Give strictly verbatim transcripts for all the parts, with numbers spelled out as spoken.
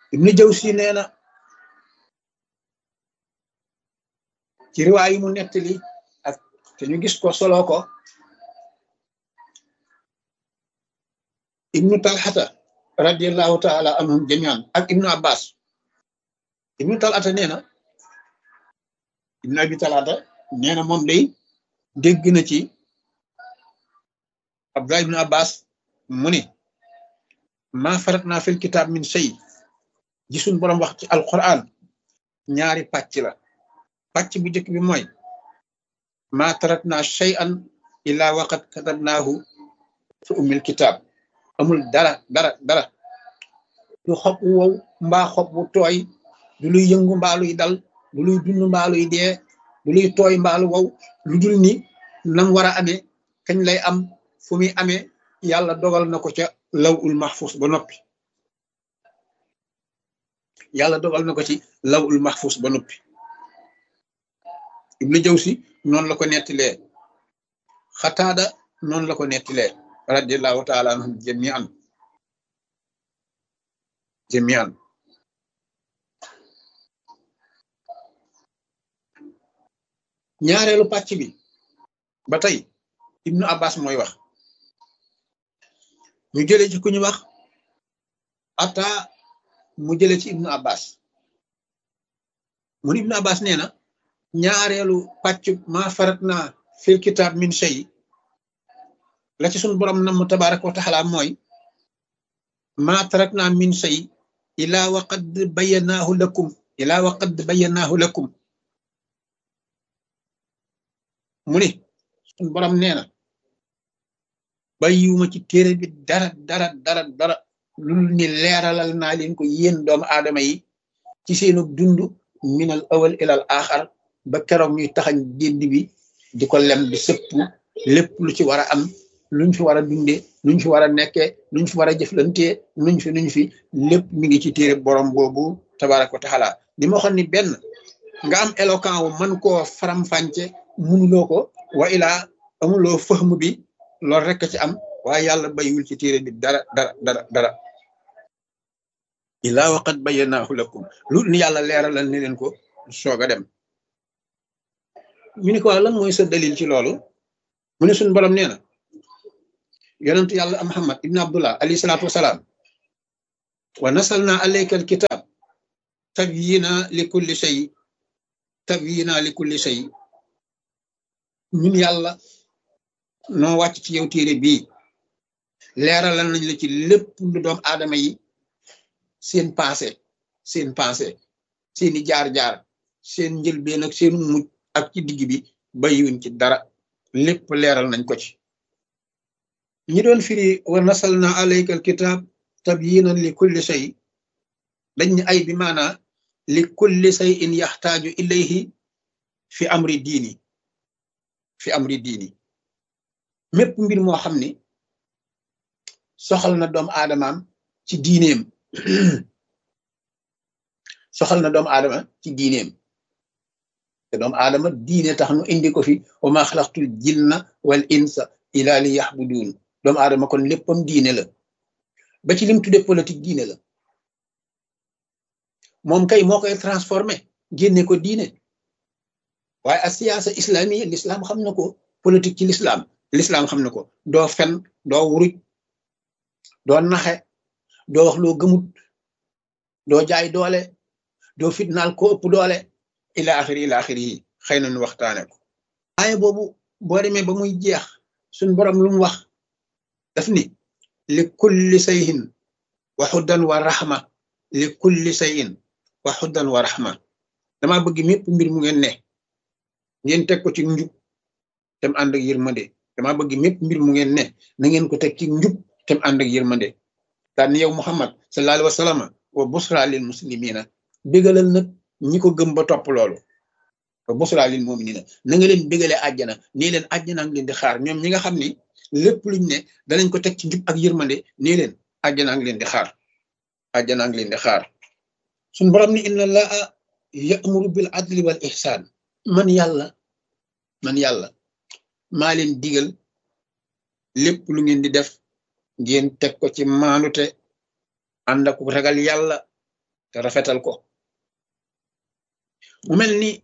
ibnu Jawzi nee na ci riwaay yi mu nettali ak te ñu gis ko solo ko ibnu Talhata radiyallahu taala anhum jamian ak ibnu Abbas ibnu Talhata nee na ibnu Abi Talhata nee na moom day dégg na ci Abdullah ibnu Abbas mu ni maa faratna fil kitab min shay gisun borom wax ci alquran ñaari pàcc la pàcc bu njëkk bi mooy maa tarakna shay'an illa waqad katabnahu fi ummil kitab amul dara dara dara du xob wu wow mbaa xob wu tooy du luy yëngu mbaa luy dal du luy dund mbaa luy dee du luy tooy mbaa lu wow lu dul ni nam war a amee kañ lay am fu muy amee yàlla dogal na ko ca lawul mahfus ba noppi yàlla dogal na ko ci lawul mahfus ba noppi Ibnu Jawzi noonu la ko nettilee Xataada noonu la ko nettilee radiyallahu taala anhum jami'an jami'an ñaareelu pàcc bi ba tey Ibnu Abbas mooy wax ñu jëlee ci ku ñu wax ata mu jëlee ci Ibnu Abbas mun Ibnu Abbas nee na ñaareelu pàcc maa faratna fil kitab min shay la ci sunu borom nam tabaraka wa taala mooy maa tarakna min shay ila wa qad bayyanahu lakum ila wa qad bayyanahu lakum mu ni sunu borom nee na bàyyiwuma ci téere bi dara dara dara dara lul ni leeralal naa leen ko yéen doomu aadama yi ci seenu dund minal awal ilal axar ba keroog ñuy taxañ génd bi di ko lem di sëpp lépp lu ci war a am luñ fi war a dundee luñ fi war a nekkee luñ fi war a jëflantee nuñ fi nuñ fi lépp mi ngi ci téere borom boobu tabaraka wa taala li ma waxoon ni benn nga am éloquent wu mën koo faram-fànce munuloo ko wa ilaa amuloo fahmu bi loolu rek ci am waaye yàlla bayiwul ci téere bi dara dara dara dara ilaa waqad bayyanahu lakum lu ni yàlla leeralal ni leen ko soog a dem ñu ni ko lan mooy sa dalil ci loolu mu ne suñu borom nee na yonentu yàlla Muhammad ibn Abdullah alayhi salaatu wasalaam wa nasalna alayka alkitab tabyina li kulli shay tabyina li kulli shay ñun yàlla noo wàcc ci yow téere bii leeralal nañ la ci lépp lu doom aadama yi seen passé seen passé seeni jaar-jaar seen njëlbeen ak seen mujj ak ci digg bi bayiwuñ ci dara lépp leeral nañ ko ci ñi doon firi wa nasalna alayka alkitab tabyinan li kulli shay dañ ni ay bi maana li kulli shay'in yaxtaaju ilayhi fi amri diini fi amri diini mépp mbir moo xam ni soxal na doomu aadamaam ci diineem soxal na doomu aadama ci diineem te doomu aadama diine tax nu indi ko fi wa ma xalaqtul jinna wal insa ila li yaxbuduun doomu aadama kon léppam diine la ba ci lim tudde politique diine la moom kay moo koy transformé génne ko diine waaye a siyaasa islamiya l'islam xam na ko politique ci l'islam l'islam xam na ko doo fen doo wuruj doo naxe doo wax loo gëmut doo jaay doole doo fitnaal ko ëpp doole ila axiri ila axiri yi xëy na nu waxtaane ko waaye boobu boo demee ba muy jeex suñ borom lu mu wax daf ni li kulli shay'in wa hudan wa rahma li kulli shay'in wa hudan wa rahma dama bëgg mépp mbir mu ngeen ne ngeen teg ko ci njub tem ànd ak yërmande dama bëgg mépp mbir mu ngeen ne na ngeen ko teg ci njub tem ànd ak yërmande daan yow Muhammad sallallahu alayhi wa sallam wa busra lil muslimina bégalal nag ñi ko gëm ba topp loolu wa busra lil mu'minina na nga leen bégale àjjana nii leen àjjana ngi leen di xaar ñoom ñi nga xam ni lépp luñ ne danañ ko teg ci njub ak yërmande nii leen àjjana ngi leen di xaar àjjana ngi leen di xaar suñ borom ni inna allaha ya'muru bil adli wal ihsan man yàlla man yàlla maa leen digal lépp lu ngeen di def ngeen teg ko ci maanute ànd ak ragal yàlla te rafetal ko mu mel ni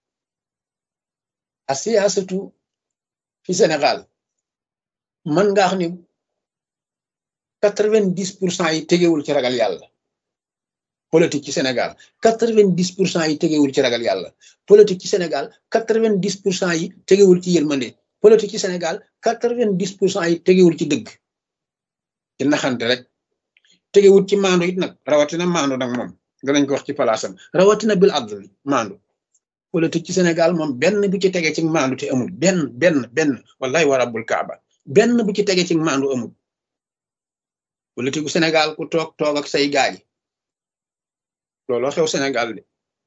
a siyaasatu fi Sénégal mën nga xam ni quatre-vingt-dix pour cent yi tegewul ci ragal yàlla politique ci Sénégal quatre-vingt-dix pour cent yi tegewul ci ragal yàlla politique ci Sénégal quatre-vingt-dix pour cent yi tegewul ci yërmande politique ci Sénégal quatre-vingt-dix pour cent yi tegewul ci dëgg ci naxante rek tegewul ci maandu it nag rawatina maandu nag moom danañ ko wax ci palaasam rawatina bil adl maandu politique ci Sénégal moom benn bu ci tege ci maandu te amul benn benn benn wallahi wa rabbul kaaba benn bu ci tege ci maandu amul politique bu Sénégal ku toog toog ak say gaay looloo xew Sénégal de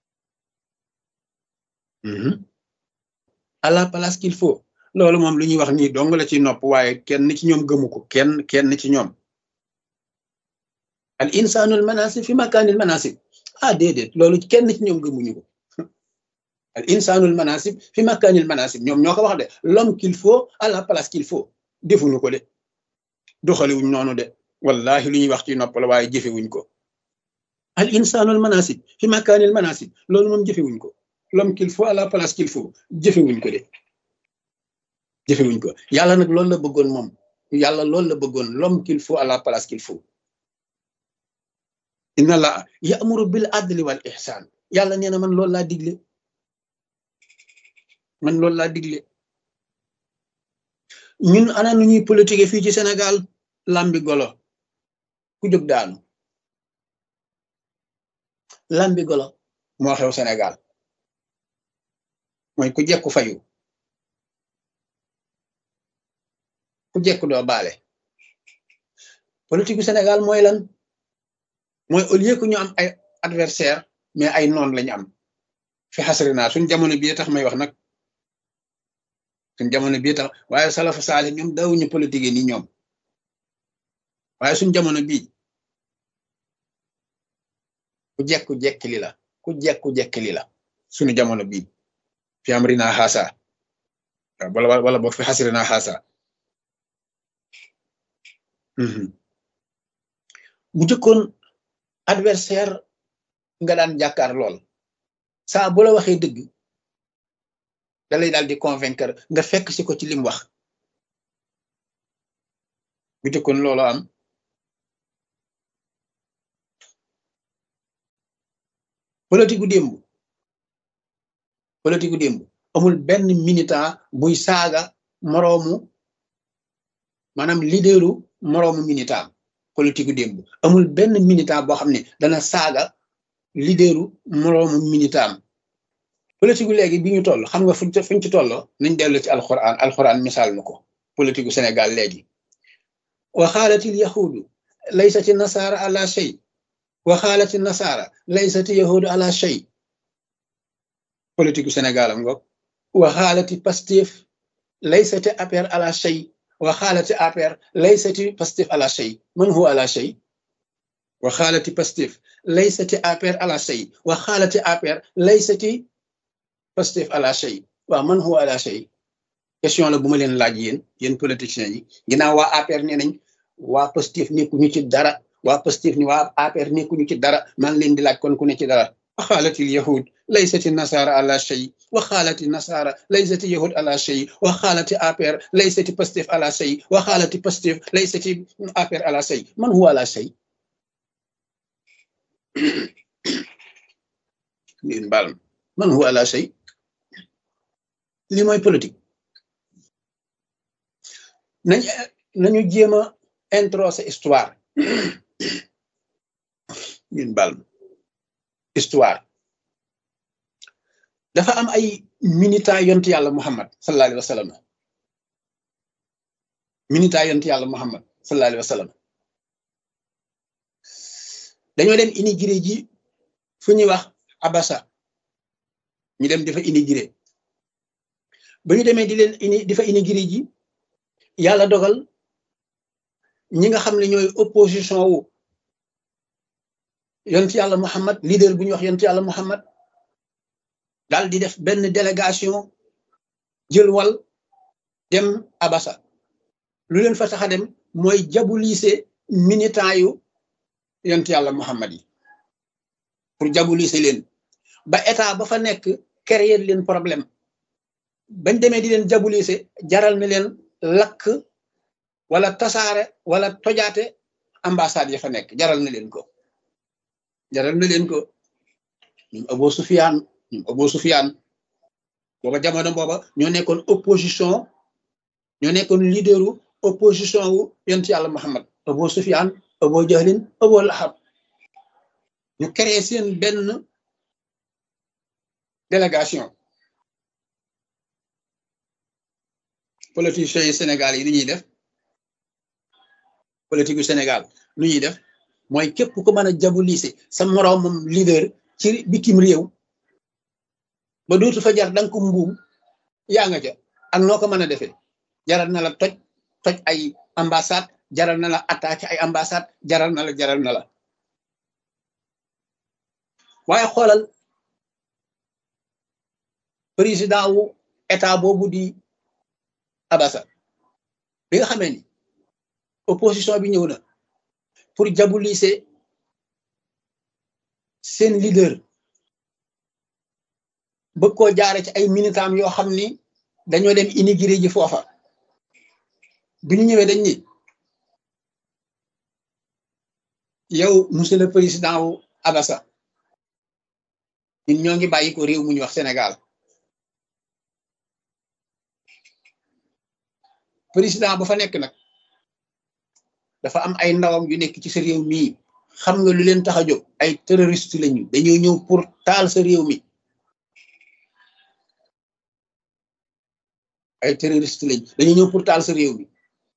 à la place qu'il faut loolu moom lu ñuy wax nii dong la ci nopp waaye kenn ci ñoom gëmu ko kenn kenn ci ñoom al insanul manasib fi makaanil manasib ah déedéet loolu kenn ci ñoom gëmuñu ko al insanul manasib fi makaanil manasib ñoom ñoo ko wax de l'homme qu'il faut à la place qu'il faut defuñu ko de doxaliwuñ noonu de wallahi lu ñuy wax ci nopp la waaye jëfewuñ ko al insanul manasib fi makaanil manasib loolu moom jëfewuñ ko l'homme qu'il faut à la place qu'il faut jëfewuñ ko de jëfewuñ ko yàlla nag loolu la bëggoon moom yàlla loolu la bëggoon l'homme qu'il faut à la place qu'il faut inna la ya'muru bil adli wal ihsan yàlla nee na man loolu laa digle man loolu laa digle ñun ana nu ñuy politique fii ci Sénégal lambi golo ku jóg daanu lambi golo moo xew Sénégal mooy ku jekku fayu ku jekku doo baale politique bu Sénégal mooy lan mooy au lieu que ñu am ay adversaire mais ay noon lañu am fi xasri naa suñ jamono bii tax may wax nag suñ jamono bii tax waaye salafu saali ñoom dawuñu politique ni ñoom waaye suñ jamono bii ku jekku jekki li la ku jekku jekki li la suñu jamono bii fi am rina xaasa wala wala boog fi xasri naa xaasa bu jëkkoon adversaire nga daan jàkkaar lool saa bu la waxee dëgg da lay daal di convaincre nga fekk si ko ci lim wax bu jëkkoon loolu am politique gu démb politique gu démb amul benn militant buy saaga moroomu maanaam leaderu moroomu militant politique gu démb amul benn militant boo xam ne dana saaga leaderu moroomu militant politique gu léegi bi ñu toll xam nga fuñ fuñ ci tolloo nañ dellu ci alxuraan alxuraan misaal na ko politique gu Sénégal léegi wa xaalatil yahuudu laysati nasaara ala shay wa xaalati nasaara laysati yahuudu ala shay politique gu Sénégal am nga wa xaalati Pastef laysati A P R ala shay wa xaalati A P R laysati Pastef ala shay man huwa ala shay wa xaalati Pastef laysati A P R ala shay wa xaalati A P R laysati Pastef ala shay waaw man huwa ala shay question la bu ma leen laaj yéen yéen politiciens yi ginnaaw waa A P R nee nañ waa Pastef nekkuñu ci dara waa Pastef ni waa A P R nekkuñu ci dara maa ngi leen di laaj kon ku ne ci dara wa xaalati yahud laysati nasara ala shay wa xaalati nasara laysati yahud ala shay wa xaalati A P R laysati Pastef ala shay wa xaalati Pastef laysati A P R ala shay man huwa ala shay ngeen baal man huwa ala shay li mooy politique nañ nañu jéem a introsé histoire ngeen baal histoire dafa am ay militant yonent yàlla Muhammad sallallahu alayhi wa sallam militant yonent yàlla Muhammad sallallahu alayhi wa sallam dañoo dem immigré ji fu ñuy wax Abasa ñu dem dafa immigré ba ñu demee di leen ini di fa immigré ji yàlla dogal ñi nga xam ne ñooy opposition wu yonent yàlla Muhammad leader bu ñuy wax yonent yàlla Muhammad daal di def benn délégation jël wal dem Abasa lu leen fa tax a dem mooy diaboliser militant yu yonent yàlla Muhammad yi pour diaboliser leen ba état ba fa nekk créer leen problème bañ demee di leen diaboliser jaral na leen lakk wala tasaare wala tojaate ambassade ya fa nekk jaral na leen ko jaral na leen ko ñoom Abu Sufyaan ñoom Abu Sufyaan booba jamono booba ñoo nekkoon opposition ñoo nekkoon leaderu opposition wu yonent yàlla Muhammad Abu Sufyaan Abu Jahlin Abu Lahab ñu créé seen benn délégation politiciens yi Sénégal yi nu ñuy def politique yu Sénégal nu ñuy def mooy képp ku mën a diaboliser sa moroomam leader ci bitim réew ba dootu fa jar danga ko mbuum yaa nga ca ak noo ko mën a defee jaral na la toj toj ay ambassade jaral na la attaqué ay ambassade jaral na la jaral na la waaye xoolal président wu état boobu di Abasa bi nga xamee ni opposition bi ñëw na pour diaboliser seen leader bëgg koo jaare ci ay militam yoo xam ni dañoo dem immigré ji foofa bi ñu ñëwee dañ ni yow monsieur le président wu Abasa ñun ñoo ngi bàyyi ko réew mu ñu wax Sénégal président ba fa nekk nag dafa am ay ndawam yu nekk ci sa réew mii xam nga lu leen tax a jóg ay terroriste lañu dañoo ñëw pour taal sa réew mi ay terroriste lañ dañoo ñëw pour taal sa réew mi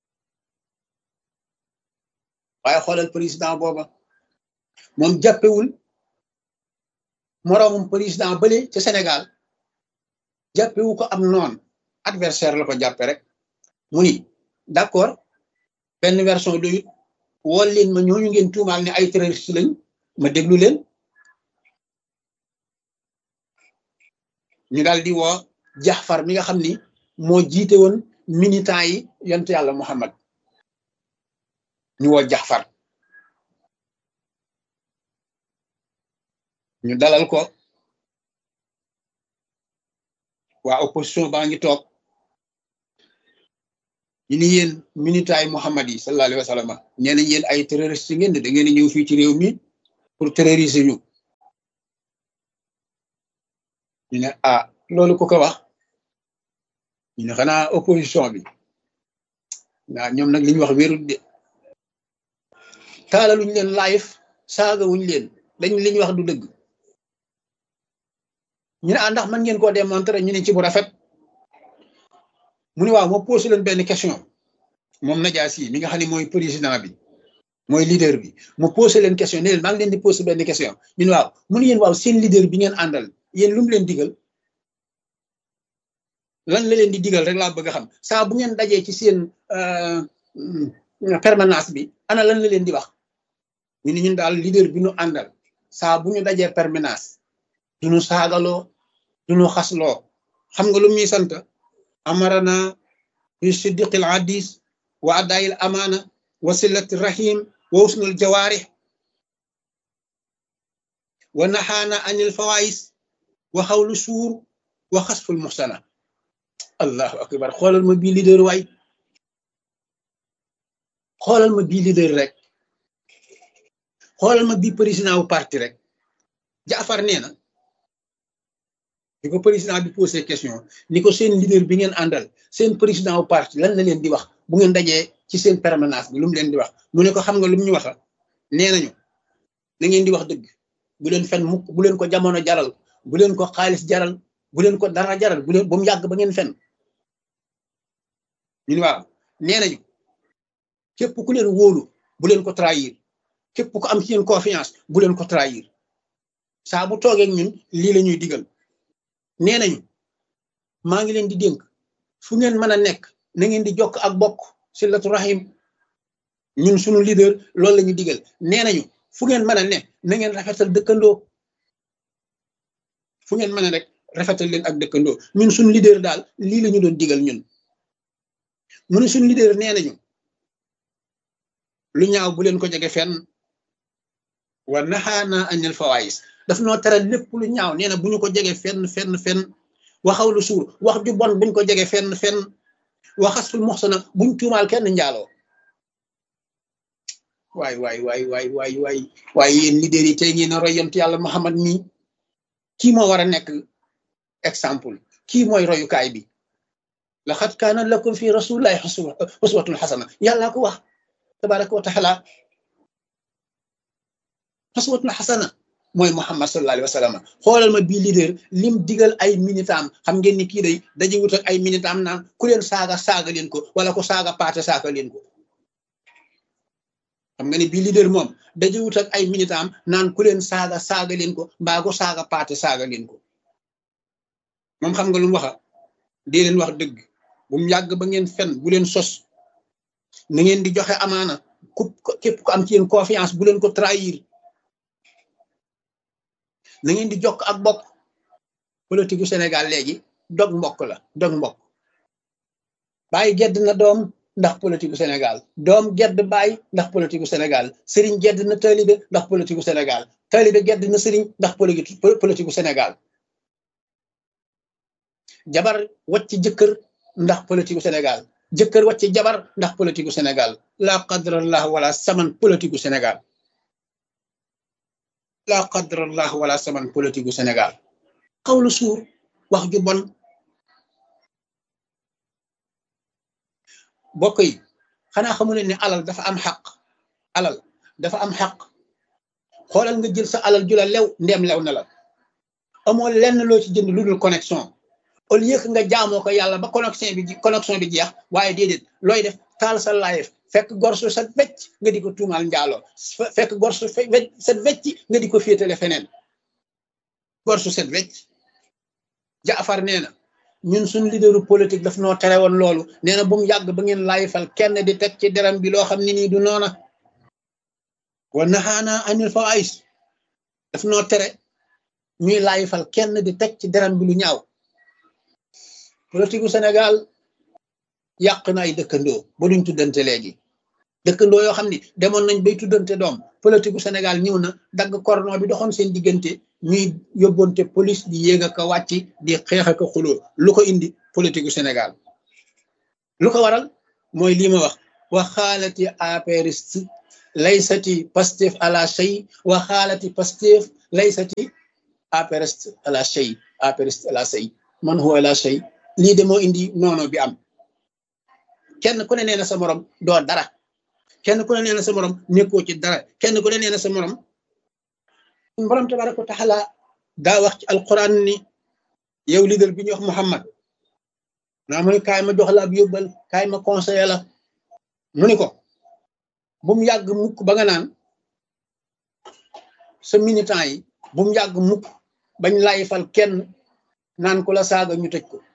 waaye xoolal président booba moom jàppewul moroomum président bële ca Sénégal jàppewu ko am noon adversaire la ko jàppe rek mu ni d'accord benn version doyut wool leen ma ñooñu ngeen tuumaal ne ay terroriste lañ ma déglu leen ñu daal di woo Jaxfar mi nga xam ni moo jiite woon militant yi yonent yàlla Muhammad ñu woo Jaxfar ñu dalal ko waa opposition baa ngi toog ñu ni yéen militant yi Muhammad yi sallallahu alayhi wa sallam nee nañ yéen ay terroriste ngeen da ngeen ñëw fii ci réew mi pour terroriser ñu ñu ne ah loolu ku ko wax ñu ne xanaa opposition bi waaw ñoom nag li ñu wax wérul de taalaluñ leen live saagawuñ leen dañ li ñu wax du dëgg ñu ne ah ndax mën ngeen koo démontrer ñu ne ci bu rafet mu ne waaw moo posé leen benn question moom Najaasi mi nga xam ne mooy président bi mooy leader bi mu posé leen question ne leen maa ngi leen di posé benn question ñu ne waaw mu ne yéen waaw seen leader bi ngeen àndal yéen lu mu leen digal lan la leen di digal rek laa bëgg a xam saa bu ngeen dajee ci seen permanence bi ana lan la leen di wax ñu ne ñun daal leader bi ñu àndal saa bu ñu dajee permanence du ñu saagaloo du ñu xasloo xam nga lu ñuy sant amarana bi siddiqil hadis wa adayil amaana wa silati rahim wa usnul jawaarih wa naxaana anil fawais wa xawlu suur wa xasful muxsana allahu akbar xoolal ma bii leader waay xoolal ma bii leader rek xoolal ma bii président wu parti rek Jaafar nee na di ko président bi posé question ni ko seen leader bi ngeen àndal seen président wu parti lan la leen di wax bu ngeen dajee ci seen permanence bi lu mu leen di wax mu ne ko xam nga lu mu ñu waxa nee nañu na ngeen di wax dëgg bu leen fen mukk bu leen ko jamono jaral bu leen ko xaalis jaral bu leen ko dara jaral bu leen ba mu yàgg ba ngeen fen ñun waaw nee nañu képp ku leen wóolu bu leen ko trahir képp ku am ci yéen confiance bu leen ko trahir saa bu toogee ñun lii la ñuy digal nee nañu maa ngi leen di dénk fu ngeen mën a nekk na ngeen di jokk ak bokk silatu rahim ñun suñu leader loolu la ñu digal nee nañu fu ngeen mën a ne na ngeen rafetal dëkkandoo fu ngeen mën a rek rafetal leen ak dëkkandoo ñun suñu leader daal lii la ñu doon digal ñun mu ne suñu leader nee nañu lu ñaaw bu leen ko jege fenn wa naxaana anil fawais daf noo tere lépp lu ñaaw nee na bu ñu ko jege fenn fenn fenn waxaw lu suur wax ju bon buñ ko jege fenn fenn waxasul moxsana buñ tuumaal kenn njaaloo waay waay waay waay waay waay waaye yéen leader yi tey ngeen a roy yonent yàlla Muhammad mii kii moo war a nekk exemple kii mooy royukaay bi laqad kaana lakum fi rasulillahi uswatun xasana yàllaa ko wax tabaraka wa taala uswatun xasana mooy Muhammad sallallahu alayhi wa sallam xoolal ma bii leader lim digal ay militam xam ngeen ni kii day daje wut ak ay militam naan ku leen saaga saaga leen ko wala ko saaga paate saaga leen ko xam nga ni bii leader moom daje wut ak ay militam naan ku leen saaga saaga leen ko mbaa ko saaga paate saaga leen ko moom xam nga lu mu waxa dee leen wax dëgg bu mu yàgg ba ngeen fen bu leen sos na ngeen di joxe amaana ku képp ku am ci yéen confiance bu leen ko trahir na ngeen di jokk ak bokk politique gu Sénégal léegi dog mbokk la dog mbokk bàyyi gedd na doom ndax politique gu Sénégal doom gedd bàyyi ndax politique gu Sénégal sëriñ gedd na taalibe ndax politique gu Sénégal taalibe gedd na sëriñ ndax politique gu Sénégal jabar wacc jëkkër ndax politique gu Sénégal jëkkër wacc jabar ndax politique gu Sénégal la qadrallah wala saman politique gu Sénégal la qadrallah wala saman politique gu Sénégal xawlu suur wax ju bon bokk yi xanaa xamu leen ne alal dafa am xaq alal dafa am xaq xoolal nga jël sa alal ju la lew ndeem lew na la amoo lenn loo ci jënd lu dul connexion au lieu que nga jaamoo ko yàlla ba connexion bi connexion bi jeex waaye déedéet looy def taal sa live fekk gor su set wecc nga di ko tuumaal njaaloo fekk gor su set wecc nga di ko féetale feneen gor su set wecc Jaafar nee na ñun suñ leaderu politique daf noo tere woon loolu nee na bu mu yàgg ba ngeen laayifal kenn di teg ci deram bi loo xam ne nii du noona wa nahaana anil fawaahis daf noo tere ñuy laayifal kenn di teg ci deram bi lu ñaaw politique gu Sénégal yàq na ay dëkkandoo ba duñ tuddante léegi dëkkandoo yoo xam ni demoon nañ bay tuddante doom politique gu Sénégal ñëw na dagg cordon bi doxoon seen diggante ñuy yóbbonte police di yéeg a ko wàcc di xeex ak xuloo lu ko indi politique gu Sénégal lu ko waral mooy lii ma wax wa xaalati apériste laysati Pastef ala shay wa xaalati Pastef laysati apériste ala shay apériste ala shay man huwa ala shay lii de moo indi noono bi am kenn ku ne nee na sa morom doo dara kenn ku ne nee na sa morom nekkoo ci dara kenn ku ne nee na sa morom borom tabaraka wa taala daa wax ci alquran ni yow leader bi ñuy wax Muhammad naa mu ni kaay ma jox la ab yóbbal kaay ma conseiller la mu ni ko bu mu yàgg mukk ba nga naan sa militant yi bu mu yàgg mukk bañ laayifal kenn naan ko la saaga ñu tëj ko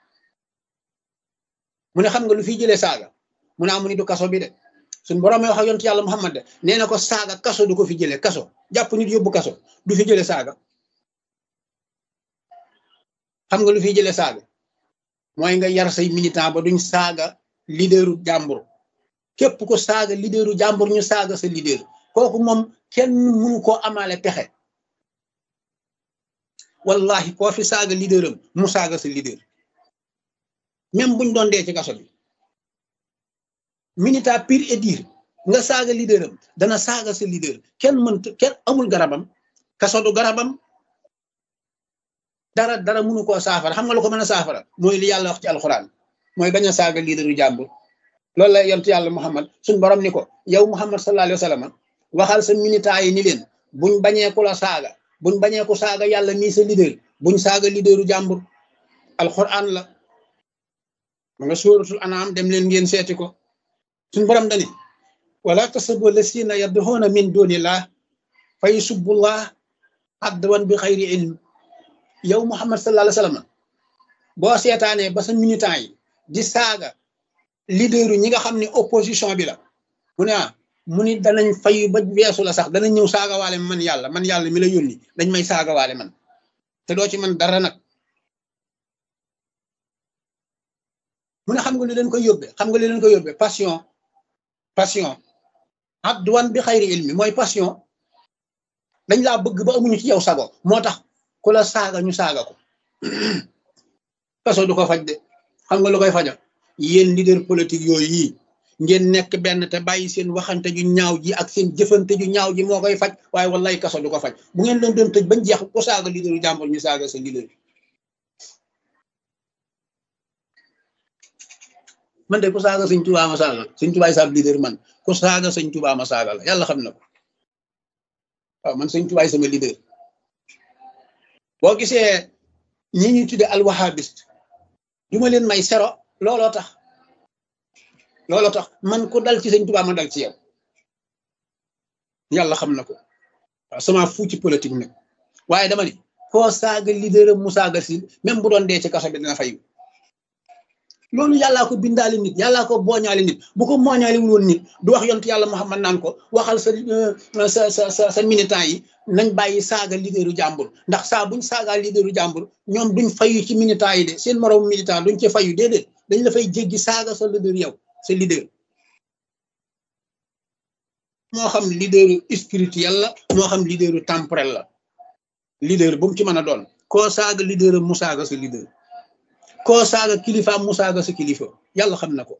mu ne xam nga lu fi jëlee saaga mu ne amu ni du kaso bi de suñ borom wax ak yonent yàlla Muhammad de nee na ko saaga kaso du ko fi jëlee kaso jàpp nit yóbbu kaso du fi jëlee saaga xam nga lu fi jëlee saaga mooy nga yar say militant ba duñ saaga leaderu jàmbur képp ko saaga leaderu jàmbur ñu saaga sa leader kooku moom kenn mënu koo amaale pexe wallahi koo fi saaga leaderam mu saaga sa leader même buñ doon dee ci kaso bi minita pire et dire nga saaga leaderam dana saaga sa leader kenn mënta kenn amul garabam kaso du garabam dara dara mënu koo saafara xam nga lu ko mën a saafara mooy li yàlla wax ci alxuraan mooy bañ a saaga leaderu jàmbur loolu la yonent yàlla Muhammad suñ borom ni ko yow Muhammad sallallahu alayhi wa sallam waxal sa minita yi ni leen buñ bañee ku la saaga buñ bañee ku saaga yàlla mii sa leader buñ saaga leaderu jàmbur alxuraan la ma nga suuratul anaam dem leen ngeen seeti ko suñ borom dani wala tasubbu lasina yad'una min dunillah fa yusubullah adwan bi xayri ilm yow Muhammad sallallahu alayhi wa sallam boo seetaanee ba sa militant yi di saaga leaderu ñi nga xam ne opposition bi la mu ne ah mu ni danañ fayu ba weesu la sax danañ ñëw saagawaale man yàlla man yàlla mi la yónni dañ may saagawaale man te doo ci man dara nag mu ne xam nga li leen koy yóbbe xam nga li leen koy yóbbe passion passion adwan bi xayri ilmi mooy passion dañ laa bëgg ba amuñu ci yow sago moo tax ku la saaga ñu saaga ko kaso du ko faj de xam nga lu koy faja yéen leader politique yooyu yi ngeen nekk benn te bàyyi seen waxante ju ñaaw ji ak seen jëfante ju ñaaw ji moo koy faj waaye wallaay kaso du ko faj bu ngeen leen doon tëj bañ jeex ku saaga leaderu jàmbur ñu saaga sa leader man de ku saaga sëñ Tuubaa ma saaga sëñ Tuubaa sa leader man ku saaga sëñ Tuubaa ma saaga la yàlla xam na ko waaw man sëñ Tuubaa sama leader boo gisee ñi ñuy tudde alwahabiste du ma leen may sero looloo tax looloo tax man ku dal ci sëñ Tuubaa ma dal ci yow yàlla xam na ko waaw sama fu ci politique nag waaye dama ni koo saaga leader am mu saaga si même bu doon dee ci kaso bi dina fayu loolu yàllaa ko bindaale nit yàllaa ko booñaale nit bu ko mooñaale wul woon nit du wax yontu yàlla Muhammad naan ko waxal sa sa sa sa sa militant yi nañ bàyyi saaga leaderu jàmbur ndax saa buñ saagaa leaderu jàmbur ñoom duñ fayu ci militant yi de seen moroom militant duñ ci fayu déedéet dañ la fay jéggi saaga sa leader yow sa leader moo xam leaderu spirituel la moo xam leaderu temporel la leader bu mu ci mën a doon koo saaga leader mu saaga sa leader koo saaga kilifa mu saaga sa kilifa yàlla xam na ko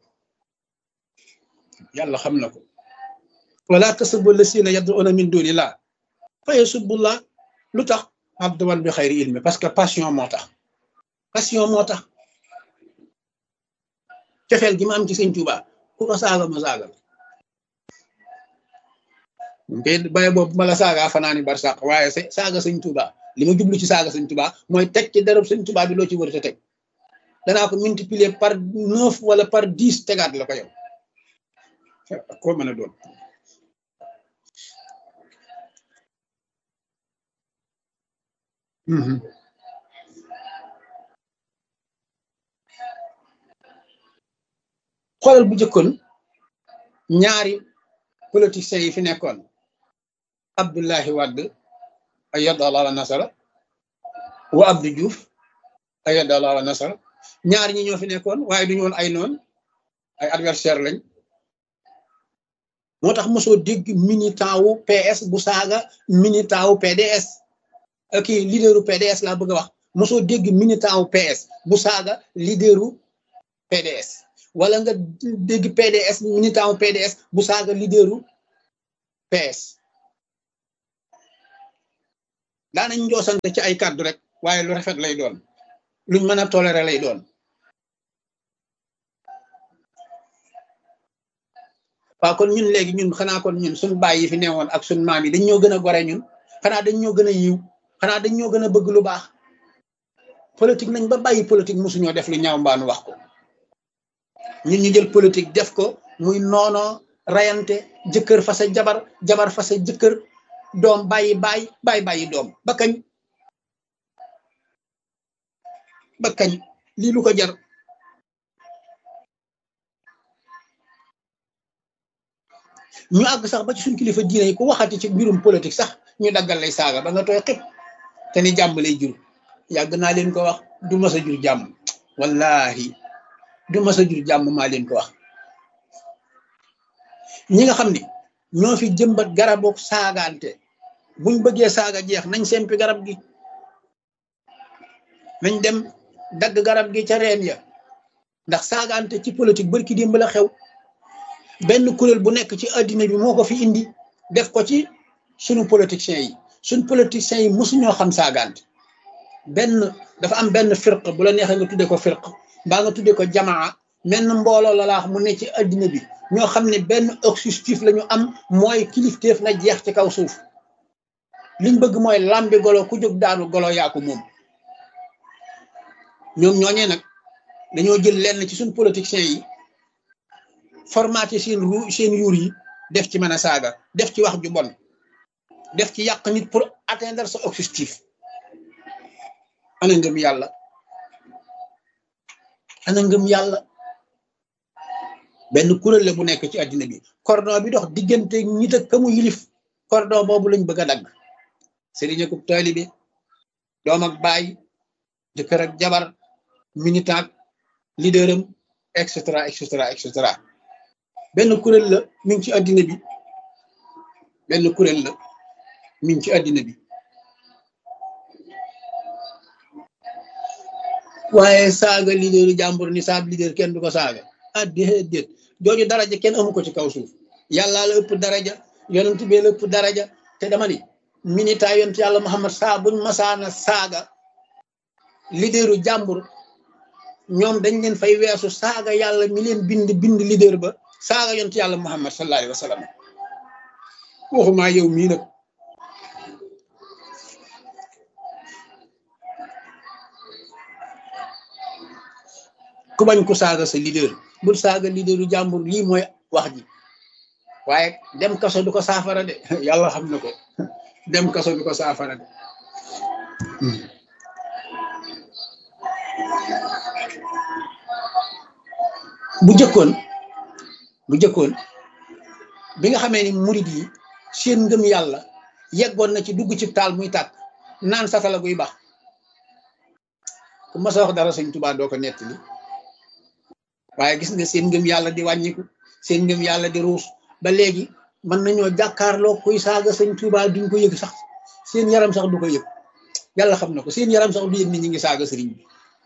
yàlla xam na ko wala tasubbu lasina yad'una min dunillah fa yasubbullah lu tax abduwan bi xayri ilmi parce que passion moo tax passion moo tax cofeel gi ma am ci sëñ Tuubaa ku ko saaga ma saaga te baye boobu ma la saaga fanaani barsàq waaye sa saaga sëñ Tuubaa li ma jublu ci saaga sëñ Tuubaa mooy teg ci darab sëñ Tuubaa bi loo ci wër te teg danaa ko multiplier par neuf wala par dix tegaat la ko yow koo mën a doon xoolal bu jëkkoon ñaari politiciens yi fi nekkoon Abdoulaye Wade ayyadallahu wa nasara wa Abdou Diouf ayyadallahu wa nasara ñaar ñi ñoo fi nekkoon waaye duñu woon ay noon ay adversaire lañ moo tax mosoo dégg militant wu P S bu saaga militant wu P D S kii leaderu P D S laa bëgg a wax mosoo dégg militant wu P S bu saaga leaderu P D S wala nga dégg P D S militant wu P D S bu saaga leaderu P S daanañ njoosante ci ay kàddu rek waaye lu rafet lay doon luñ mën a toléré lay doon waaw kon ñun léegi ñun xanaa kon ñun suñ baay yi fi newoon ak suñ maam yi dañ ñoo gën a gore ñun xanaa dañ ñoo gën a yiw xanaa dañ ñoo gën a bëgg lu baax politique nañ ba bàyyi politique mosuñoo def lu ñaaw mbaanu wax ko ñun ñu jël politique def ko muy noono rayante jëkkër fase jabar jabar fase jëkkër doom bàyyi baay bàyyi bàyyi doom ba kañ ba kañ lii lu ko jar ñu àgg sax ba ci suñ kilifa diine yi ku waxati ci mbirum politique sax ñu daggal lay saaga ba nga tooy xib te ni jàmm lay jur yàgg naa leen ko wax du mas a jur jàmm wallahi du mas a jur jàmm maa leen ko wax ñi nga xam ni ñoo fi jëmbat garabook saagaante buñ bëggee saaga jeex nañ sempi garab gi nañ dem dagg garab gi ca reen ya ndax saagaante ci politique barki démb la xew benn kuréel bu nekk ci addina bi moo ko fi indi def ko ci sunu politiciens yi suñ politiciens yi mosuñoo xam saagaante benn dafa am benn firq bu la neexee nga tudde ko firq mbaa nga tudde ko jamaa menn mbooloo la laax mu ne ci addina bi ñoo xam ne benn objectif la ñu am mooy kilifteef na jeex ci kaw suuf liñ bëgg mooy lambi golo ku jóg daanu golo yaa ko moom ñoom ñooñee nag dañoo jël lenn ci suñ politiciens yi formaté seen ru seen yuur yi def ci mën a saaga def ci wax ju bon def ci yàq nit pour atteindre sa objectif ana ngëm yàlla ana ngëm yàlla benn kuréel la bu nekk ci àddina bi cordon bi dox diggante nit ak kamu yilif cordon boobu lañ bëgg a dagg sëriñ ak taalibe doom ak baay jëkkër ak jabar militant leaderam et cetera et cetera et cetera benn kuréel la mi ngi ci àddina bi benn kuréel la mi ngi ci àddina bi waaye saaga leaderu jàmbur ni saab leader kenn du ko saaga ah déedéet jooju daraja kenn amu ko ci kaw suuf yàllaa la ëpp daraja yonent bi la ëpp daraja te dama ni minita yonent yàlla Muhammad saa buñ masaana saaga leaderu jàmbur ñoom dañ leen fay weesu saaga yàlla mi leen bind bind leader ba saaga yonent yàlla Muhammad sallallahu alayhi wa sallam waxumaa yow mii nag ku bañ ko saaga sa leader bul saaga leaderu jàmbur lii mooy wax ji waaye dem kaso du ko saafara de yàlla xam na ko dem kaso du ko saafara de bu jëkkoon bu jëkkoon bi nga xamee ni murid yi seen ngëm yàlla yeggoon na ci dugg ci taal muy tàkk naan satala guy bax ku mas a wax dara Sëñ Tuubaa doo ko nettali waaye gis nga seen ngëm yàlla di wàññiku seen ngëm yàlla di ruus ba léegi mën nañoo jàkkaarloo kuy saaga Sëñ Tuubaa duñ ko yëg sax seen yaram sax du ko yëg yàlla xam na ko seen yaram sax du yëg ni ñi ngi saaga sëriñ bi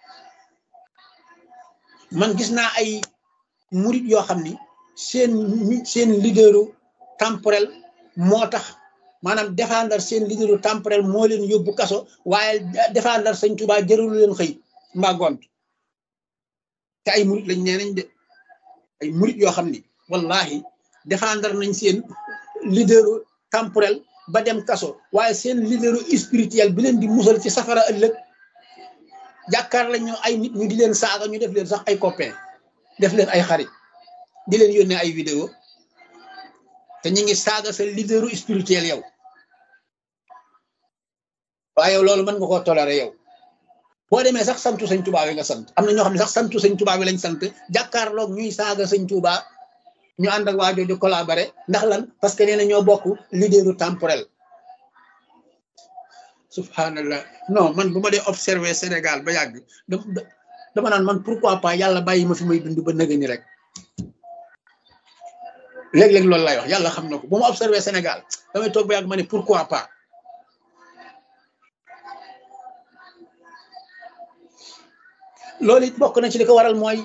man gis naa ay murit yoo xam ni seen seen leaderu temporel moo tax maanaam défendre seen leaderu temporel moo leen yóbbu kaso waaye défendre Sëñ Tuubaa jërul leen xëy mbaa gont te ay murit lañ nee nañ de ay murit yoo xam ni wallahi défendre nañ seen leaderu temporel ba dem kaso waaye seen leaderu spirituel bi leen di musal ci safara ëllëg jàkkaar lañ ñoo ay nit ñu di leen saaga ñu def leen sax ay copain def leen ay xarit di leen yónnee ay vidéo te ñu ngi saaga sa leaderu spirituel yow waaye yow loolu mën nga koo toléré yow boo demee sax santu Sëñ Tuubaa wi nga sant am na ñoo xam ne sax santu Sëñ Tuubaa wi lañ sant jàkkaarloog ñuy saaga Sëñ Tuubaa ñu ànd ak waa jooju collaboré ndax lan parce que nee na ñoo bokk leaderu temporel subhanallah non man bu ma dee observé Sénégal ba yàgg dama naan man pourquoi pas yàlla bàyyi ma fi may dund ba nëgë ni rek léeg-léeg loolu lay wax yàlla xam na ko bu ma observé Sénégal damay toog ba yàgg ma ne pourquoi pas loolu it bokk na ci li ko waral mooy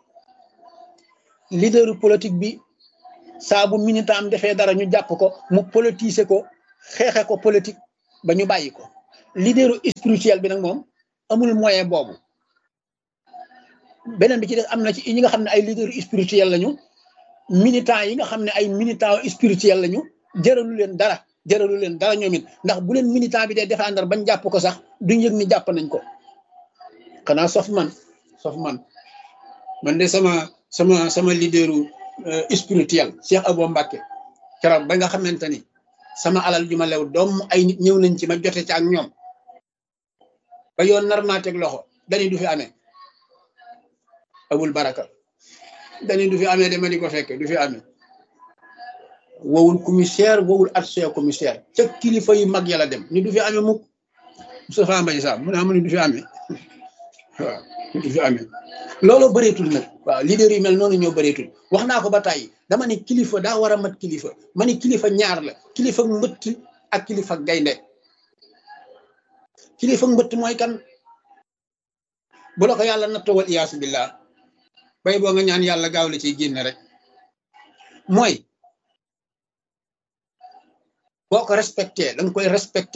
leaderu politique bi saa bu militant am defee dara ñu jàpp ko mu politiser ko xeexe ko politique ba ñu bàyyi ko leaderu spirituel bi nag moom amul moyen boobu beneen bi ci des am na ci ñi nga xam ne ay leaderu spirituel lañu militant yi nga xam ne ay militant spirituel lañu jëralu leen dara jëralu leen dara ñoom it ndax bu leen militant bi dee défendre bañ jàpp ko sax duñ yëg ni jàpp nañ ko xanaa sof man sof man man de sama sama sama leaderu spirituel Cheikh Abou Mbacké keroog ba nga xamante ni sama alal ju ma lew doom ay nit ñëw nañ ci ma jote ci ak ñoom ba yoon nar naa teg loxo dañuy du fi amee abul baraka dañuy du fi amee dama di ko fekke du fi amee wowul commissaire wowul adjoint commissaire ca kilifa yu mag yàlla dem ni du fi amee mukk Moustapha Mbaye Sam mu ne amu ni du fi amee waaw du fi amee loolu bëreetul nag waaw leader yi mel noonu ñoo bëreetul wax naa ko ba tàyyi dama ne kilifa daa war a mat kilifa ma ne kilifa ñaar la kilifa mbëtt ak kilifa gaynde kilifa mbëtt mooy kan bu la ko yàlla nattoo wal iyaasu billah bay boo nga ñaan yàlla gaaw la ciy génne rek mooy boo ko respecté da nga koy respecté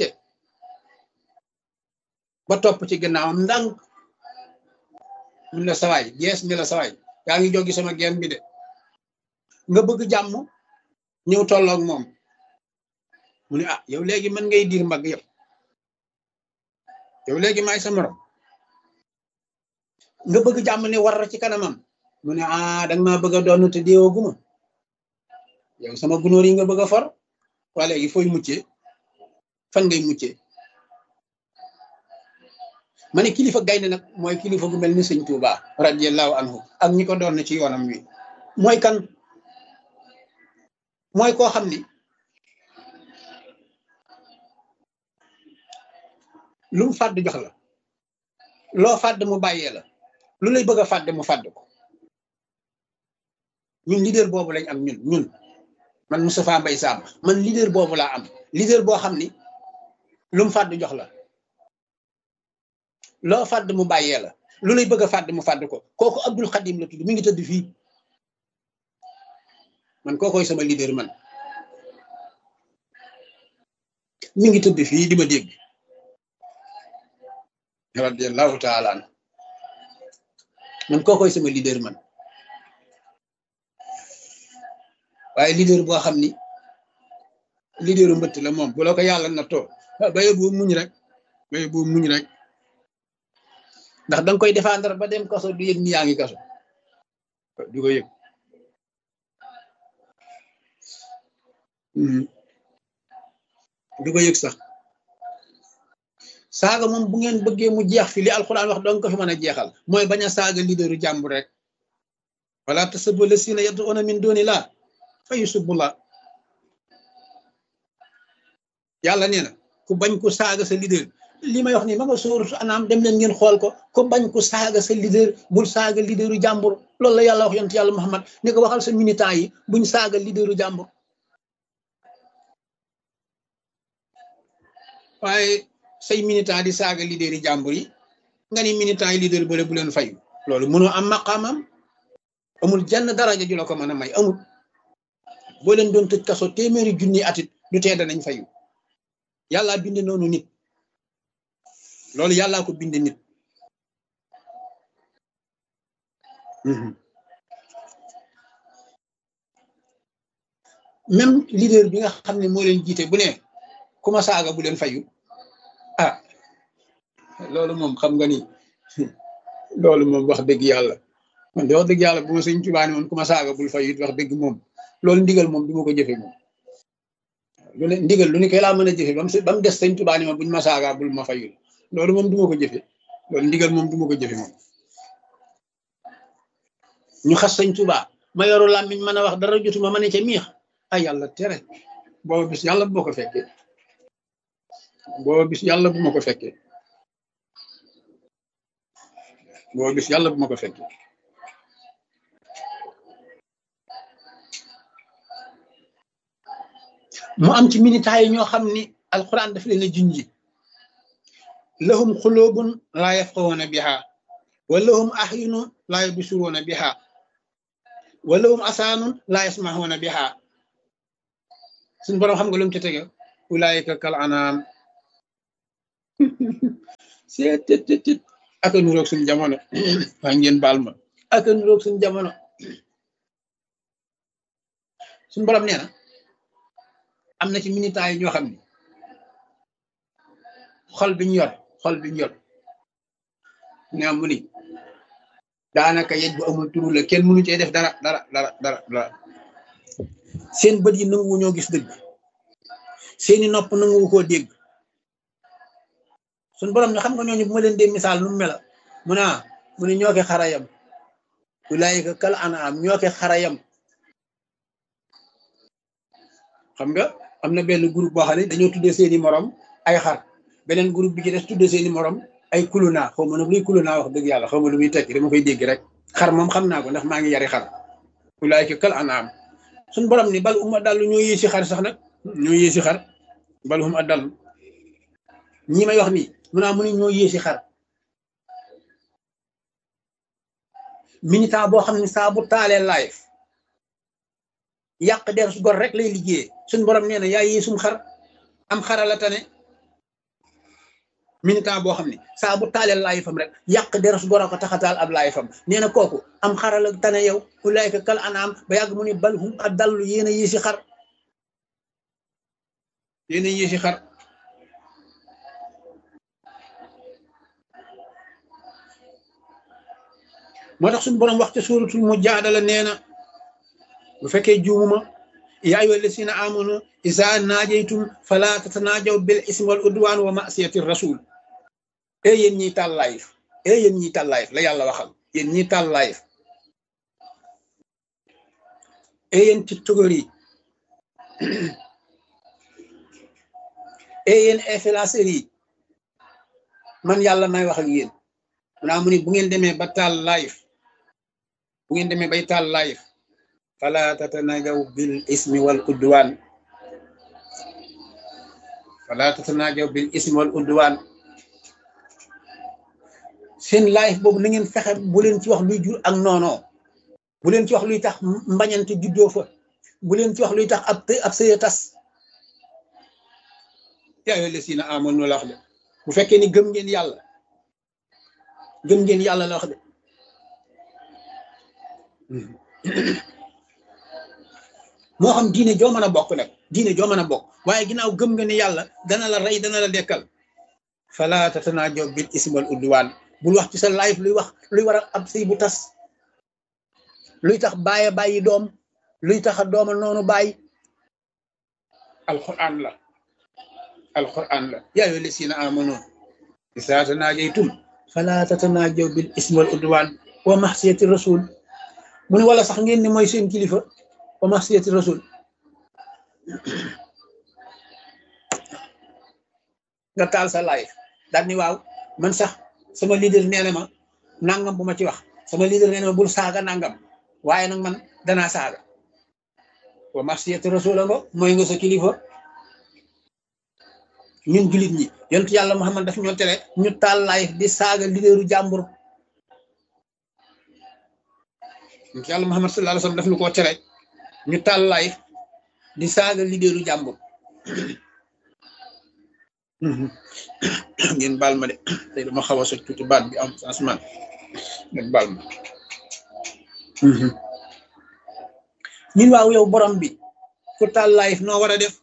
ba topp ci gannaawam ndànk mun la sawaay gees ni la sawaay yaa ngi jógi sama geen bi de nga bëgg jàmm ñëw tolloog moom mu ne ah yow léegi mën ngay diir mbagg yow yow léegi maay sa morom nga bëgg jàmm ne war ci kanamam mu ne ah danga maa bëgg a doon te deewaguma yow sama gunóor yi nga bëgg a for waa léegi fooy muccee fan ngay muccee ma ne kilifa gaynde nag mooy kilifa gu mel ni Sëñ Tuuba radiyallahu anhu ak ñi ko doon ci yoonam wi mooy kan mooy koo xam ni lu mu fàdd jox la loo fàdd mu bàyyee la lu lay bëgg a fàdd mu fàdd ko ñun leader boobu lañ am ñun ñun man Moustapha Mbaye Sam man leader boobu laa am leader boo xam ni lu mu fàdd jox la loo fàdd mu bàyyee la lu lay bëgg a fàdd mu fàdd ko kooku Abdul Xadim la tudd mi ngi tëdd fii man kookoy sama leader man mi ngi tëdd fii di ma dégg radiyallahu taala an man kookoy sama leader man waaye leader boo xam ni leaderu mbëtt la moom bu la ko yàlla na too baye boo muñ rek baye boo muñ rek ndax danga koy défendre ba dem kaso du yëg ni yaa ngi kaso du ko yëg du ko yëg sax saaga moom bu ngeen bëggee mu jeex fi li alquran wax dong ko fi mën a jeexal mooy bañ a saaga leaderu jàmbur rek wala tasubbu lasina yad'una min dunillah fa yusubbullah yàlla nee na ku bañ ko saaga sa leader li may wax nii ma nga sóoratu Anaam dem leen ngeen xool ko ku bañ ko saaga sa leader bul saaga leaderu jàmbur loolu la yàlla wax yonent yàlla Muhammad ni ko waxal sa militant yi buñ saaga leaderu jàmbur waaye say militant di saaga leader yi jàmbur yi nga ni militant yi leader bële bu leen fayu loolu mënoo am maqaamam amul jenn daraja ju la ko mën a may amul boo leen doon tëj kaso téeméeri junni atit du tee danañ fayu yàllaa binde noonu nit loolu yàllaa ko binde nit même leader bi nga xam ne moo leen jiite bu ne ku ma saaga bu leen fayu ah loolu moom xam nga ni loolu moom wax dëgg yàlla man de wax dëgg yàlla bu ma sëñ Tuubaa ne moom ku ma saaga bul fayu it wax dëgg moom loolu ndigal moom du ma ko jëfe moom lu ne ndigal lu ne koy laa mën a jëfe ba mu ba mu des sëñ Tuubaa ni ma buñ ma saaga bul ma fayul loolu moom du ma ko jëfe loolu ndigal moom du ma ko jëfe moom ñu xas sëñ Tuubaa ma yoru làmmiñ mën a wax dara jotuma ma ne ca miix ay yàlla tere booba bis yàlla bu ma ko fekkee booba bis yàlla bu ma ko fekkee booba bis yàlla bu ma ko fekkee mu am ci militaires yi ñoo xam ni alquran daf leen a junji lahum xulubun laa yafqahuuna biha wa lahum ahyunun laa yubsiruuna biha wa lahum asaanun laa yasmahuuna biha suñu borom xam nga lu mu ci tege ulaayika kal anaam seet tet tet tet aka nuroog suñu jamono waa ngeen baal ma aka nuroog suñu jamono suñu borom nee na am na ci militants yi ñoo xam ne xol bi ñu yor xol bi ñu yor ñaa mu ni daanaka yej bu amul turu la kenn mënu cee def dara dara dara dara dara seen bët yi nanguwu ñoo gis dëgg seeni nopp nanguwu koo dégg suñ borom ne xam nga ñooñu bu ma leen dee misaal nu mu mela mu ne mu ne ñoo ke xarayam ulaayika kal anaam ñoo ke xarayam xam nga am na benn groupe boo xam ne dañoo tuddee seeni morom ay xar beneen groupe bi ci des tuddee seeni morom ay kuluna xaw ma nag luy kuluna wax dëgg yàlla xaw ma lu muy tekki dama koy dégg rek xar moom xam naa ko ndax maa ngi yari xar ulaayika kal anaam suñ borom ni bal uma dallu ñoo yéesi xar sax nag ñoo yéesi xar bal uma dallu ñi may wax nii mu naa mu ni ñoo yéesi xar militant boo xam ne saa bu taalee live yàq der su gor rek lay liggéeyee suñ borom nee na yaa yéesum xar am xarala tane militant boo xam ne saa bu taalee live fam rek yàq der su gor a ko taxataal ab live fam nee na kooku am xarala tane yow ulaayka kal anaam ba yàgg mu ni bal hum adallu yéen a yéesi xar yéen a yéesi xar moo tax suñu borom wax ca suuratul mujaadala nee na bu fekkee juumuma yaa ayyuha llazina amanu izaa naajaytum falaa tatanaajaw bil ismi wal udwaan wa ma'siyati rasul e yéen ñiy taal live e yéen ñiy taal live la yàlla waxal yéen ñiy taal live e yéen tiktokeur yi e yéen influenceurs yi man yàlla may wax ak yéen munaa mu ni bu ngeen demee ba taal live bu ngeen demee bay taal live fala tatanajaw bil ismi wal udwan fala tatanaajaw bil ismi wal udwaan seen live boobu na ngeen fexe bu leen ci wax luy jur ak noonoo bu leen ci wax luy tax mbañante juddoo fa bu leen ci wax luy tax ab ab sëya tas yaa ayyuhal lazina aamanu la wax de bu fekkee ni gëm ngeen yàlla gëm ngeen yàlla la wax de moo xam diine joo mën a bokk nag diine joo mën a bokk waaye ginnaaw gëm nga ni yàlla dana la rey dana la dekkal fala tatanaajaw bil ismi wal udwaan bul wax ci sa live luy wax luy waral ab sëy bu tas luy tax bàyyi bàyyi doom luy tax a dooma noonu bàyyi alquran la alquran la yaa ayyuhal lazina aamanu izaa tanaajaytum fala tatanaajaw bil ismi wal udwaan wa ma'siyati rasul mu ne wala sax ngeen ni mooy seen kilifa wa ma'siyati rasul nga taal sa live daal ni waaw man sax sama leader nee na ma nangam bu ma ci wax sama leader nee na ma bul saaga nangam waaye nag man danaa saaga wa ma'siyati rasul nga mooy nga sa kilifa ñun julit ñi yonent yàlla Muhammad daf ñoo tere ñu taal live di saaga leaderu jàmbur yonent yàlla Muhammad sallallahu alayhi wasallam daf ñu koo tere ñu taal live di saaga leaderu jàmbur ngeen baal ma de tey dama xaw a soj tuuti baat bi am changement ngeen baal ma ñun waaw yow borom bi ku taal live noo war a def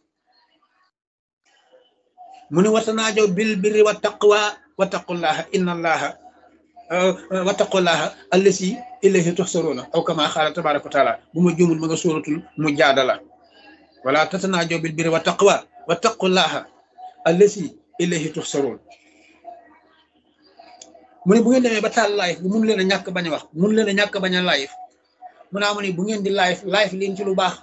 mu ne watanaajaw bil birri wa taqwa wa taqullaha inna allaha wa taqullaha allasi ilayhi tuhsaruna aw kama xaala tabaraka wa taala bu ma juumul ma nga suratul mujaadala wala tatanaajaw bil birri wa taqwa wa taqullaha allasi ilayhi tuhsarun mu ne bu ngeen demee ba taal live bu mun leen a ñàkk bañ a wax mun leen a ñàkk bañ a live mu naa mu ne bu ngeen di live live leen ci lu baax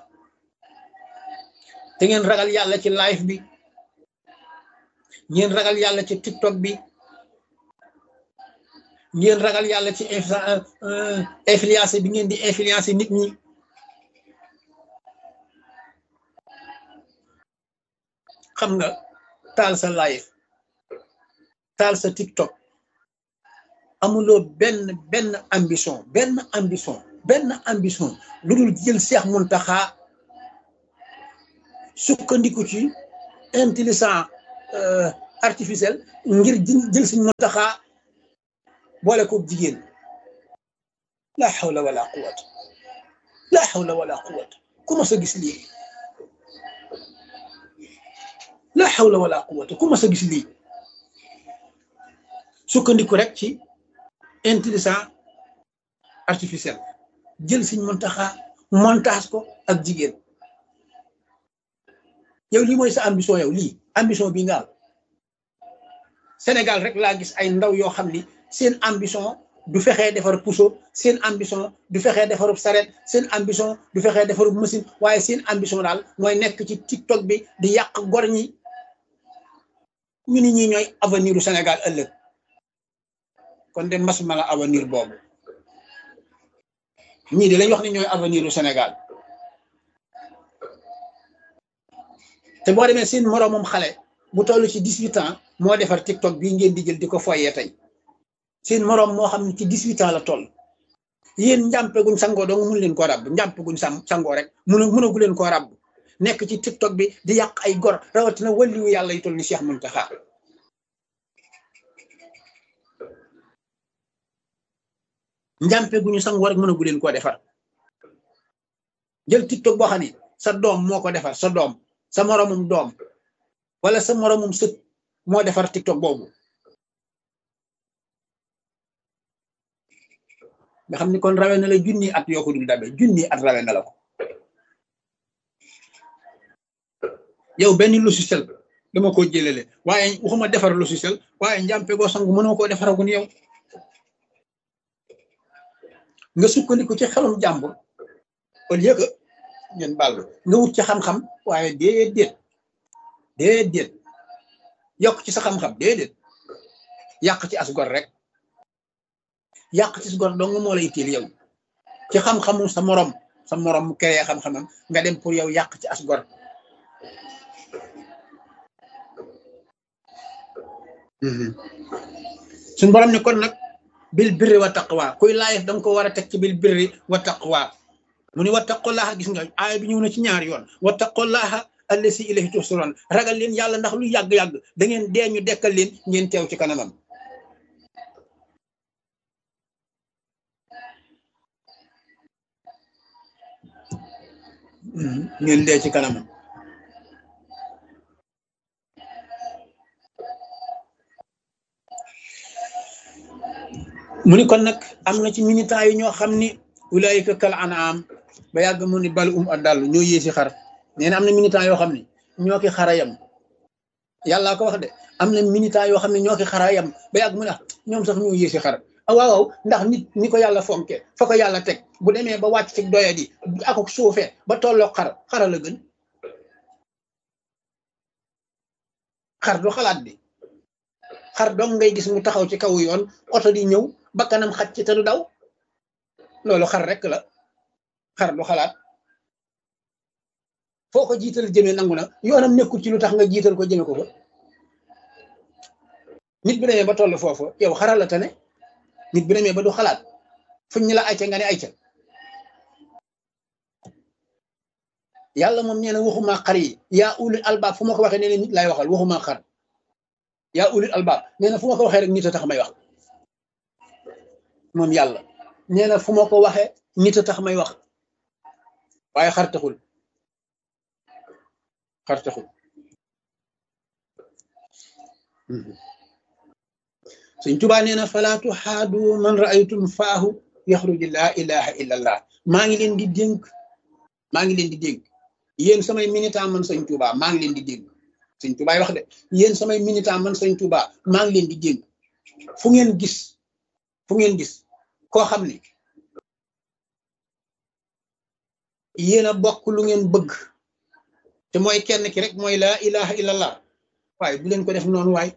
te ngeen ragal yàlla ci live bi ngeen ragal yàlla ci tiktok bi ngeen ragal yàlla ci influence bi ngeen di influence nit ñi xam nga taal sa live taal sa tiktok amuloo benn benn ambition benn ambition benn ambition lu dul jël Cheikh Mountakha sukkandiku ci intelligence artificielle ngir jël Sëñ Mountakha boole ko jigéen la hawla wala quwwata la hawla wala quwwata ku ma sa gis lii la hawla wala quwwata ku ma sa gis lii sukkandiku rek ci intelligence artificielle jël Sëñ Mountakha montage ko ak jigéen yow lii mooy sa ambition yow lii ambition bi nga am Sénégal rek laa gis ay ndaw yoo xam ni seen ambition du fexee defar puso seen ambition du fexee defarub saret seen ambition du fexee defarub machine waaye seen ambition daal mooy nekk ci TikTok bi di yàq gor ñi ñu ni ñi ñooy avenir u Sénégal ëllëg kon de masuma la avenir boobu ñii de lañ wax ni ñooy avenir u Sénégal te boo demee seen moroomam xale bu toll ci dix-huit ans moo defar TikTok bii ngeen di jël di ko foyee tey seen moroom moo xam ne ci dix-huit ans la toll yéen njàmpe guñ sangoo dong mun leen koo ràbb njàmpe guñ sam sangoo rek mun mënagu leen koo ràbb nekk ci TikTok bi di yàq ay gor rawatina waliyu yàlla yi toll ni Cheikh Mountakha njàmpe guñu sangoo rek mënagu leen koo defar jël TikTok boo xam ni sa doom moo ko defar sa doom sa moroomum doom wala sa moroomum sët moo defar TikTok boobu nga xam ni kon rawe na la junni at yoo ko dul dabe junni at rawe na la ko yow benn logiciel dama ko jëlele waaye waxuma defar logiciel waaye njàmpe goo sangu mënoo koo defaragun yow nga sukkandiku ci xelum jàmbur au lieu que ngeen baal nga wut ci xam-xam waaye déedéet déedéet yokk ci sa xam-xam déedéet yàq ci asgor rek yàq ci asgor dong moo lay itteel yow ci xam-xamu sa morom sa morom mu créé xam-xamam nga dem pour yow yàq ci asgor suñ borom ne kon nag bil birri wa taqwa kuy laayef danga ko war a teg ci bil birri wa taqwa mu ni wattaqullaha gis nga aaya bi ñëw na ci ñaar yoon wattaqullaha allasi ilayhi tuhsarun ragal leen yàlla ndax lu yàgg-yàgg da ngeen dee ñu dekkal leen ngeen teew ci kanamam ngeen dee ci kanamam mu ni kon nag am na ci militant yi ñoo xam ni ulaayika kal anaam ba yàgg mu ni bal um addal ñoo yéesi xar nee na am na militant yoo xam ne ñoo ki xarayam yàllaa ko wax de am na militant yoo xam ne ñoo ki xarayam ba yàgg mu ne ñoom sax ñoo yéesi xar ah waaw waaw ndax nit ni ko yàlla fonke fa ko yàlla teg bu demee ba wàcc ci doye di ak suufee ba tolloo xar xara la gën xar du xalaat bi xar dong ngay gis mu taxaw ci kaw yoon oto di ñëw ba kanam xaj ci te du daw loolu xar rek la xar du xalaat foo ko jiital jëmee nangu na yoonam nekkul ci lu tax nga jiital ko jëme ko fa nit bi demee ba toll foofu yow xaral la tane nit bi demee ba du xalaat fuñ ñu la ayca nga ne ayca yàlla moom nee na waxuma xar yi yaa ulul albaab fu ma ko waxee nee na nit laay waxal waxuma xar yaa ulul albaab nee na fu ma ko waxee rek nit a tax may wax moom yàlla nee na fu ma ko waxee nit a tax may wax waaye xar taxul xar taxul Sëñ Tuubaa nee na falaa tuxaadu man raaytum faahu yaxruju laa ilaha illa allah maa ngi leen di dénk maa ngi leen di dénk yéen samay militant man Sëñ Tuubaa maa ngi leen di dénk Sëñ Tuubaa wax de yéen samay militant man Sëñ Tuubaa maa ngi leen di dénk fu ngeen gis fu ngeen gis koo xam ne yéen a bokk lu ngeen bëgg te mooy kenn ki rek mooy laa ilaha illallah waaye bu leen ko def noonu waay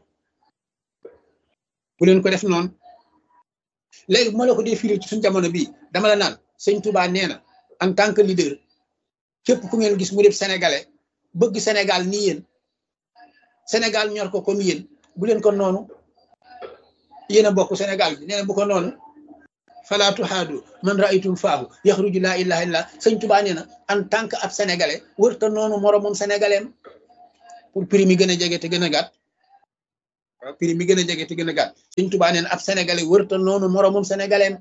bu leen ko def noonu léegi bu ma la ko dee firi ci suñu jamono bii dama la naan Sëñ Tuubaa nee na en tant que leader képp ku ngeen gis mu def sénégalais bëgg Sénégal ni yéen Sénégal ñor ko comme yéen bu leen ko noonu yéen a bokk Sénégal bi nee na bu ko noonu falaa tuhaadu man raaytum faahu yaxruju laa ilaha illa Sëñ Tuubaa nee na en tant que ab sénégalais wërta noonu moromam sénégalais pour prix mi gën a jege te gën a gàtt waaw prix mi gën a jege te gën a gàtt Sëñ Tuubaa nee na ab sénégalais wërta noonu moromam sénégalais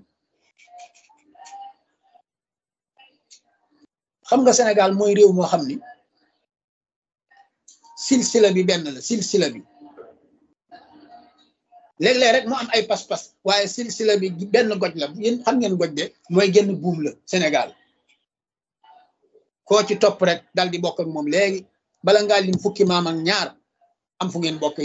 xam nga Sénégal mooy réew moo xam ni silsila bi benn la silsila bi léeg-léeg rek mu am ay pas-pas waaye silsila bi benn goj la yéen xam ngeen goj de mooy genn buum la Sénégal koo ci topp rek dal di bokk ak moom léegi bala ngaa lim fukki maam ak ñaar am fu ngeen bokk